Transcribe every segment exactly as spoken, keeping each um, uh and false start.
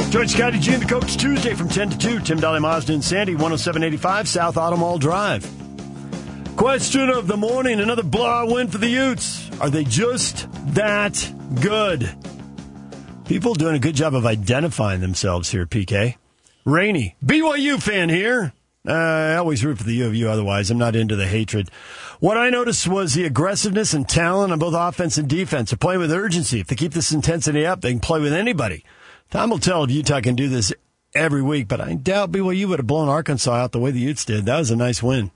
Join Scotty G and the Coach Tuesday from ten to two. Tim Daly Mazda and Sandy, one oh seven eighty-five South Auto Mall Drive. Question of the morning, another blowout win for the Utes. Are they just that good? People doing a good job of identifying themselves here, P K. Rainey, B Y U fan here. Uh, I always root for the U of U, otherwise I'm not into the hatred. What I noticed was the aggressiveness and talent on both offense and defense. They're playing with urgency. If they keep this intensity up, they can play with anybody. Time will tell if Utah can do this every week, but I doubt B Y U would have blown Arkansas out the way the Utes did. That was a nice win.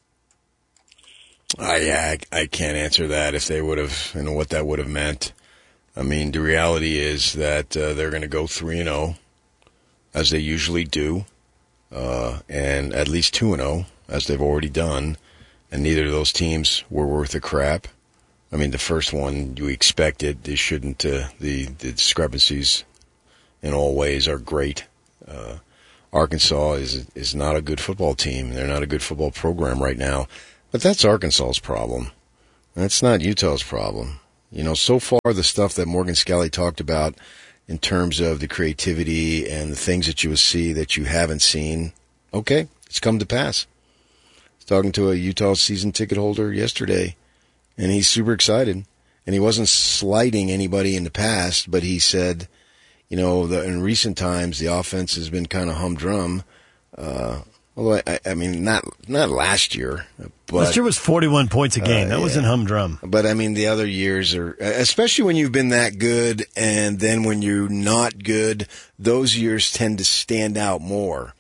I, I, I can't answer that if they would have, you know, what that would have meant. I mean, the reality is that uh, they're going to go three and oh, as they usually do, uh, and at least two and oh, as they've already done, and neither of those teams were worth a crap. I mean, the first one, you expected. They shouldn't, uh, the, the discrepancies in all ways are great. Uh, Arkansas is is not a good football team. They're not a good football program right now. But that's Arkansas's problem. That's not Utah's problem. You know, so far the stuff that Morgan Scalley talked about in terms of the creativity and the things that you will see that you haven't seen, okay, it's come to pass. I was talking to a Utah season ticket holder yesterday, and he's super excited. And he wasn't slighting anybody in the past, but he said, you know, the, in recent times the offense has been kind of humdrum. Uh, although, I, I mean, not not last year. But, last year was forty-one points a game. Uh, that yeah. wasn't humdrum. But, I mean, the other years are, especially when you've been that good, and then when you're not good, those years tend to stand out more.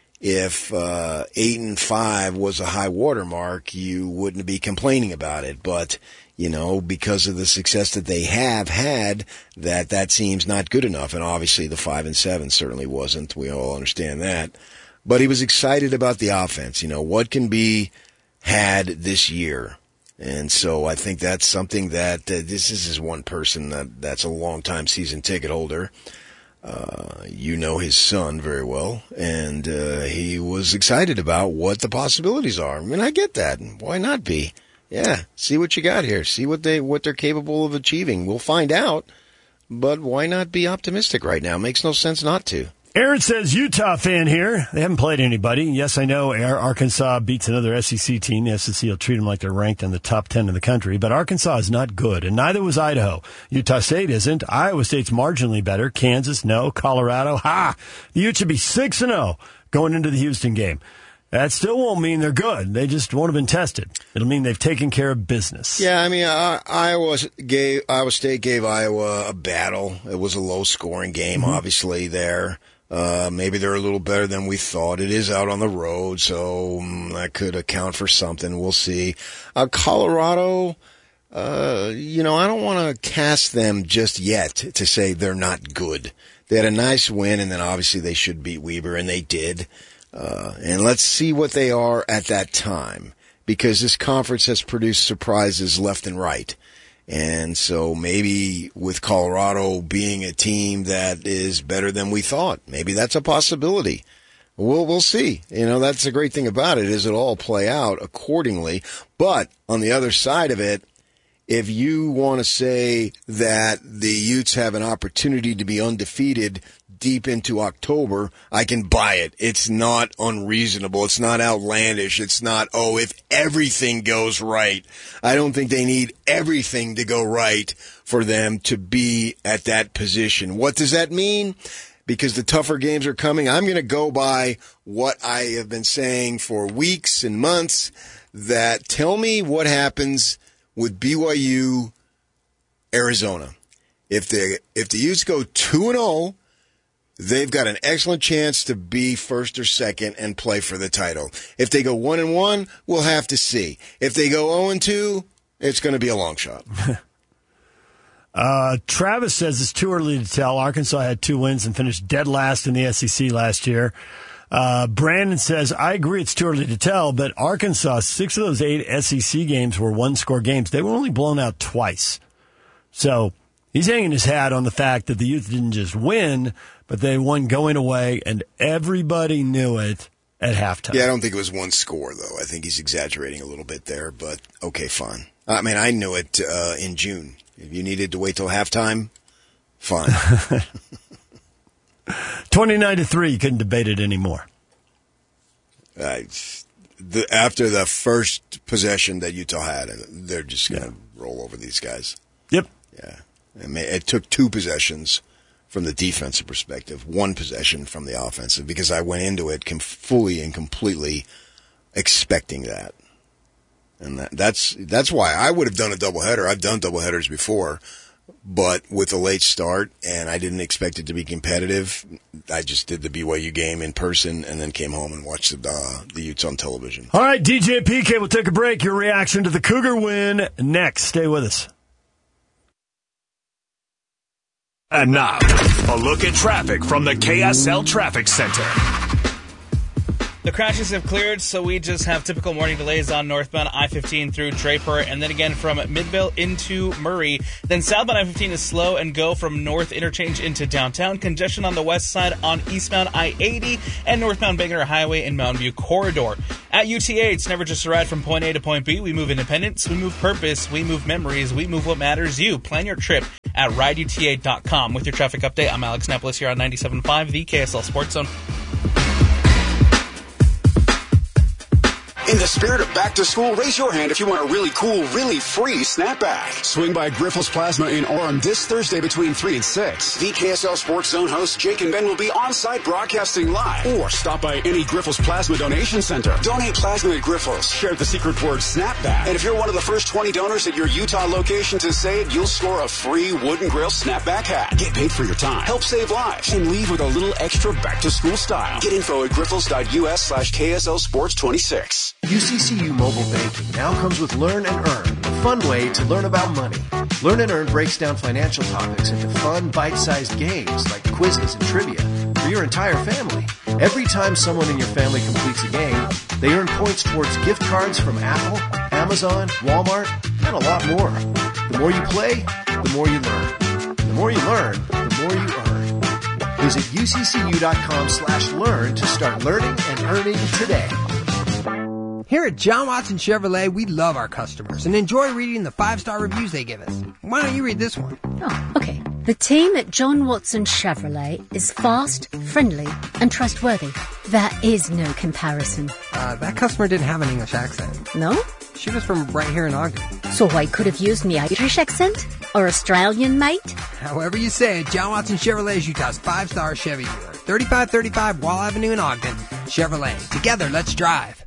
If uh, eight and five was a high watermark, you wouldn't be complaining about it. But, you know, because of the success that they have had, that that seems not good enough. And obviously the five and seven certainly wasn't. We all understand that. But he was excited about the offense. You know, what can be had this year? And so I think that's something that uh, this is his one person that that's a long-time season ticket holder. Uh, you know his son very well, and uh, he was excited about what the possibilities are. I mean, I get that. Why not be? Yeah, see what you got here. See what they what they're capable of achieving. We'll find out, but why not be optimistic right now? Makes no sense not to. Aaron says, Utah fan here. They haven't played anybody. Yes, I know Arkansas beats another S E C team. The S E C will treat them like they're ranked in the top ten in the country. But Arkansas is not good, and neither was Idaho. Utah State isn't. Iowa State's marginally better. Kansas, no. Colorado, ha! The Utes should be six and oh going into the Houston game. That still won't mean they're good. They just won't have been tested. It'll mean they've taken care of business. Yeah, I mean, uh, Iowa gave Iowa State gave Iowa a battle. It was a low-scoring game, mm-hmm. obviously, there. Uh, maybe they're a little better than we thought. It is out on the road, so um, that could account for something. We'll see. Uh, Colorado, uh, you know, I don't want to cast them just yet to say they're not good. They had a nice win, and then obviously they should beat Weber, and they did. Uh, and let's see what they are at that time, because this conference has produced surprises left and right. And so maybe with Colorado being a team that is better than we thought, maybe that's a possibility. We'll, we'll see. You know, that's the great thing about it, is it'll all play out accordingly. But on the other side of it, if you want to say that the Utes have an opportunity to be undefeated deep into October, I can buy it. It's not unreasonable. It's not outlandish. It's not, oh, if everything goes right. I don't think they need everything to go right for them to be at that position. What does that mean? Because the tougher games are coming. I'm going to go by what I have been saying for weeks and months, that tell me what happens with B Y U, Arizona. If the if the Utes go two and oh, they've got an excellent chance to be first or second and play for the title. If they go one and one, we'll have to see. If they go oh and two, it's going to be a long shot. uh, Travis says it's too early to tell. Arkansas had two wins and finished dead last in the S E C last year. Uh, Brandon says, I agree it's too early to tell, but Arkansas, six of those eight S E C games were one-score games. They were only blown out twice. So he's hanging his hat on the fact that the Utes didn't just win, but they won going away, and everybody knew it at halftime. Yeah, I don't think it was one score, though. I think he's exaggerating a little bit there, but okay, fine. I mean, I knew it uh, in June. If you needed to wait till halftime, fine. twenty-nine to three, you couldn't debate it anymore. Uh, the, after the first possession that Utah had, they're just going to yeah. roll over these guys. Yep. Yeah. I mean, it took two possessions from the defensive perspective, one possession from the offensive, because I went into it com- fully and completely expecting that. And that, that's that's why I would have done a doubleheader. I've done doubleheaders before, but with a late start, and I didn't expect it to be competitive. I just did the B Y U game in person and then came home and watched the, uh, the Utes on television. All right, D J P K, we'll take a break. Your reaction to the Cougar win next. Stay with us. And now, a look at traffic from the K S L Traffic Center. The crashes have cleared, so we just have typical morning delays on northbound I fifteen through Draper, and then again from Midvale into Murray. Then southbound I fifteen is slow and go from north interchange into downtown. Congestion on the west side on eastbound I eighty and northbound Bangor Highway in Mountain View Corridor. At U T A, it's never just a ride from point A to point B. We move independence, we move purpose, we move memories, we move what matters you. Plan your trip at ride U T A dot com. With your traffic update, I'm Alex Napolis here on ninety-seven point five, the K S L Sports Zone. In the spirit of back to school, raise your hand if you want a really cool, really free snapback. Swing by Grifols Plasma in Orem this Thursday between three and six. The K S L Sports Zone hosts Jake and Ben will be on site broadcasting live. Or stop by any Grifols Plasma donation center. Donate plasma at Grifols. Share the secret word snapback. And if you're one of the first twenty donors at your Utah location to say it, you'll score a free Wooden Grill snapback hat. Get paid for your time. Help save lives. And leave with a little extra back to school style. Get info at grifols.us slash KSL Sports 26. U C C U Mobile Banking now comes with Learn and Earn, a fun way to learn about money. Learn and Earn breaks down financial topics into fun, bite-sized games like quizzes and trivia for your entire family. Every time someone in your family completes a game, they earn points towards gift cards from Apple, Amazon, Walmart, and a lot more. The more you play, the more you learn. The more you learn, the more you earn. Visit uccu.com slash learn to start learning and earning today. Here at John Watson Chevrolet, we love our customers and enjoy reading the five-star reviews they give us. Why don't you read this one? Oh, okay. The team at John Watson Chevrolet is fast, friendly, and trustworthy. There is no comparison. Uh, that customer didn't have an English accent. No? She was from right here in Ogden. So I could have used me Irish accent? Or Australian, mate? However you say it, John Watson Chevrolet is Utah's five-star Chevy dealer. thirty-five thirty-five Wall Avenue in Ogden. Chevrolet. Together, let's drive.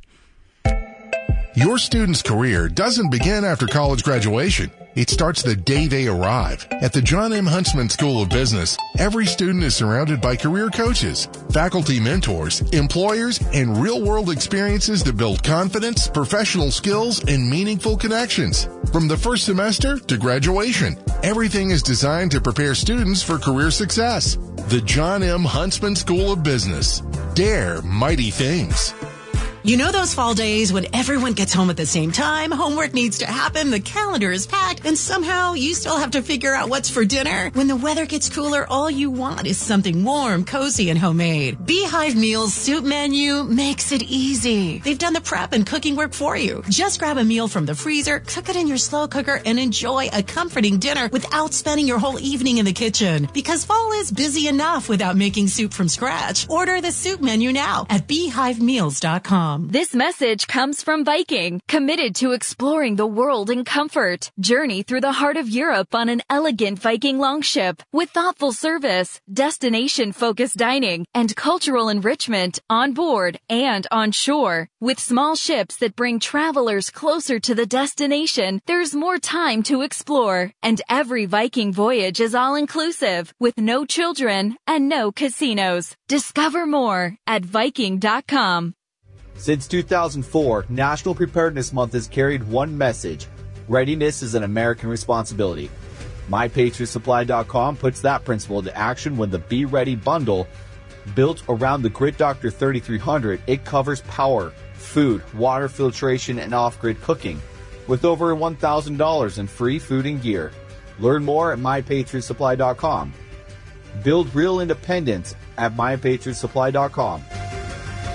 Your student's career doesn't begin after college graduation. It starts the day they arrive. At the John M. Huntsman School of Business, every student is surrounded by career coaches, faculty mentors, employers, and real-world experiences that build confidence, professional skills, and meaningful connections. From the first semester to graduation, everything is designed to prepare students for career success. The John M. Huntsman School of Business. Dare mighty things. You know those fall days when everyone gets home at the same time, homework needs to happen, the calendar is packed, and somehow you still have to figure out what's for dinner? When the weather gets cooler, all you want is something warm, cozy, and homemade. Beehive Meals Soup Menu makes it easy. They've done the prep and cooking work for you. Just grab a meal from the freezer, cook it in your slow cooker, and enjoy a comforting dinner without spending your whole evening in the kitchen. Because fall is busy enough without making soup from scratch. Order the soup menu now at beehive meals dot com. This message comes from Viking, committed to exploring the world in comfort. Journey through the heart of Europe on an elegant Viking longship with thoughtful service, destination-focused dining, and cultural enrichment on board and on shore. With small ships that bring travelers closer to the destination, there's more time to explore. And every Viking voyage is all-inclusive, with no children and no casinos. Discover more at viking dot com. Since two thousand four, National Preparedness Month has carried one message: readiness is an American responsibility. my patriot supply dot com puts that principle into action when the Be Ready bundle, built around the Grid Doctor thirty-three hundred, it covers power, food, water filtration, and off-grid cooking, with over one thousand dollars in free food and gear. Learn more at my patriot supply dot com. Build real independence at my patriot supply dot com.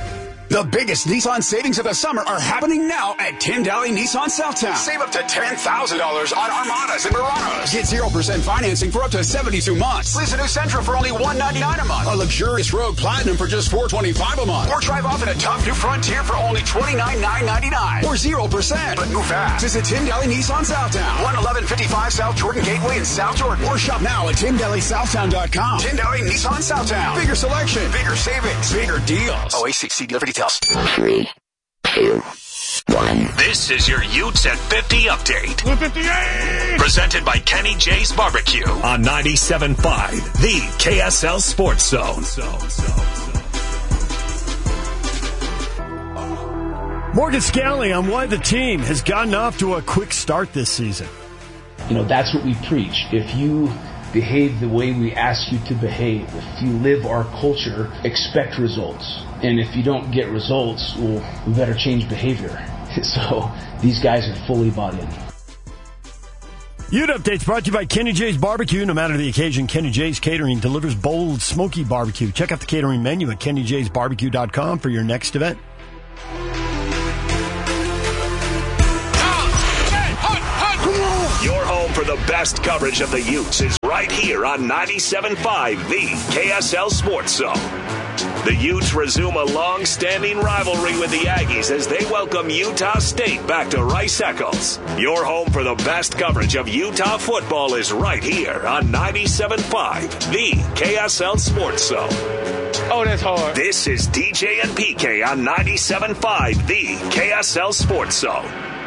The biggest Nissan savings of the summer are happening now at Tyndale Nissan Southtown. Save up to ten thousand dollars on Armadas and Muranos. Get zero percent financing for up to seventy-two months. Lease a new Sentra for only one hundred ninety-nine dollars a month. A luxurious Rogue Platinum for just four hundred twenty-five dollars a month. Or drive off in a top new Frontier for only twenty-nine thousand nine hundred ninety-nine dollars. Or zero percent. But move fast. Visit Tyndale Nissan Southtown. one eleven fifty-five South Jordan Gateway in South Jordan. Or shop now at Tyndale Southtown dot com. Tyndale Nissan Southtown. Bigger selection. Bigger savings. Bigger deals. O A C C dealer for details. Three, two, one. This is your Utes at fifty update. one fifty-eight! Presented by Kenny J's Barbecue on ninety-seven point five, the K S L Sports Zone. Morgan Scally on why the team has gotten off to a quick start this season. You know, that's what we preach. If you behave the way we ask you to behave, if you live our culture, expect results. And if you don't get results, well, we better change behavior. So these guys are fully bought in. Ute Updates brought to you by Kenny J's Barbecue. No matter the occasion, Kenny J's Catering delivers bold, smoky barbecue. Check out the catering menu at kenny j's barbecue dot com for your next event. Your home for the best coverage of the Utes is right here on ninety-seven point five, the K S L Sports Zone. The Utes resume a long-standing rivalry with the Aggies as they welcome Utah State back to Rice-Eccles. Your home for the best coverage of Utah football is right here on ninety-seven point five, the K S L Sports Zone. Oh, that's hard. This is D J and P K on ninety-seven point five, the K S L Sports Zone.